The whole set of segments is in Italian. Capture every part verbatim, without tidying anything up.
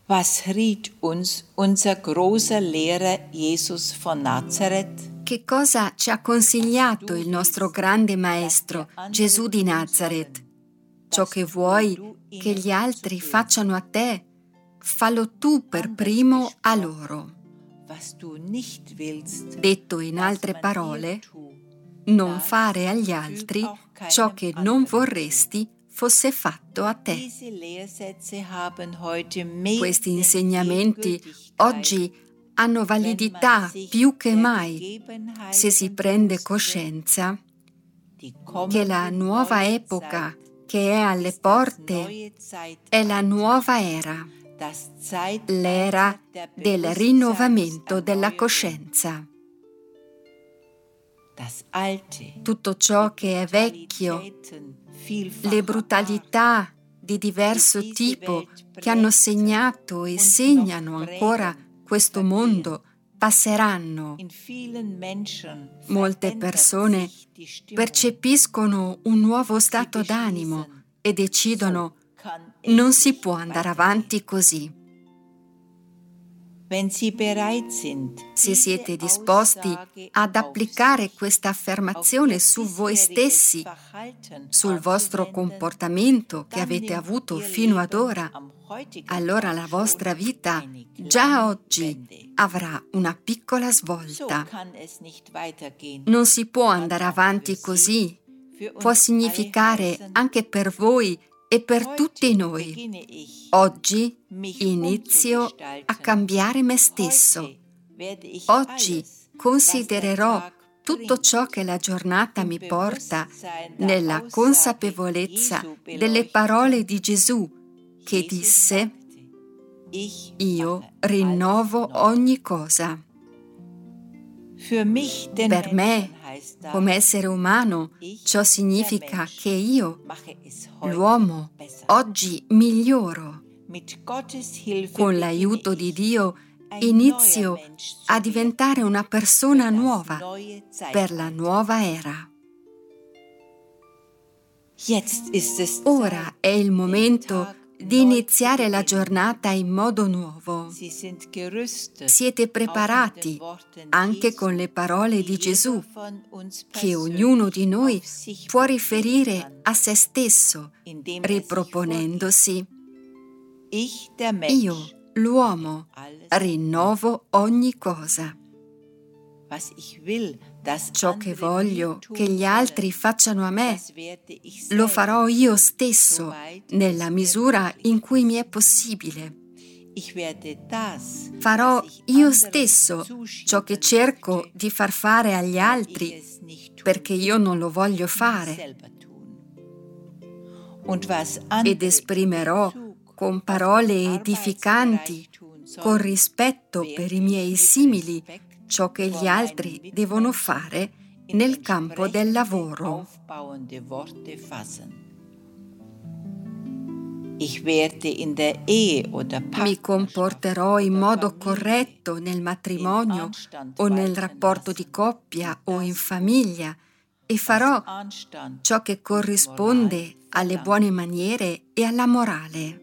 Was riet uns unser großer Lehrer Jesus von Nazareth? Che cosa ci ha consigliato il nostro grande maestro Gesù di Nazareth? Ciò che vuoi che gli altri facciano a te, fallo tu per primo a loro. Detto in altre parole, non fare agli altri ciò che non vorresti fosse fatto a te. Questi insegnamenti oggi hanno validità più che mai se si prende coscienza che la nuova epoca che è alle porte è la nuova era, l'era del rinnovamento della coscienza. Tutto ciò che è vecchio, le brutalità di diverso tipo che hanno segnato e segnano ancora questo mondo passeranno. Molte persone percepiscono un nuovo stato d'animo e decidono: non si può andare avanti così. Se siete disposti ad applicare questa affermazione su voi stessi, sul vostro comportamento che avete avuto fino ad ora, allora la vostra vita già oggi avrà una piccola svolta. Non si può andare avanti così. Può significare anche per voi e per tutti noi: oggi inizio a cambiare me stesso. Oggi considererò tutto ciò che la giornata mi porta nella consapevolezza delle parole di Gesù che disse: io rinnovo ogni cosa. Per me, come essere umano, ciò significa che io, l'uomo, oggi miglioro. Con l'aiuto di Dio inizio a diventare una persona nuova per la nuova era. Ora è il momento di iniziare la giornata in modo nuovo. Siete preparati anche con le parole di Gesù che ognuno di noi può riferire a se stesso, riproponendosi: io, l'uomo, rinnovo ogni cosa. Ciò che voglio che gli altri facciano a me, lo farò io stesso nella misura in cui mi è possibile. Farò io stesso ciò che cerco di far fare agli altri perché io non lo voglio fare. Ed esprimerò con parole edificanti, con rispetto per i miei simili, ciò che gli altri devono fare nel campo del lavoro. Mi comporterò in modo corretto nel matrimonio o nel rapporto di coppia o in famiglia e farò ciò che corrisponde alle buone maniere e alla morale.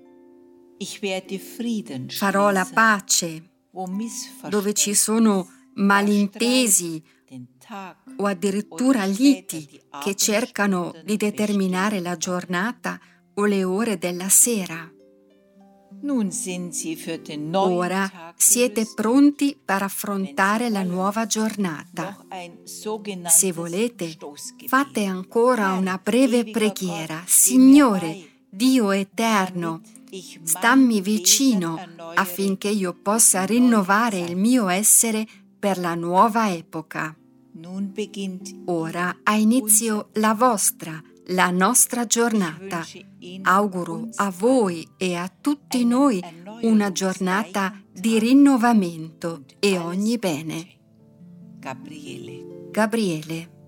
Farò la pace dove ci sono malintesi o addirittura liti che cercano di determinare la giornata o le ore della sera. Ora siete pronti per affrontare la nuova giornata. Se volete, fate ancora una breve preghiera. Signore, Dio eterno, stammi vicino affinché io possa rinnovare il mio essere per la nuova epoca. Ora ha inizio la vostra, la nostra giornata. Auguro a voi e a tutti noi una giornata di rinnovamento e ogni bene. Gabriele. Gabriele.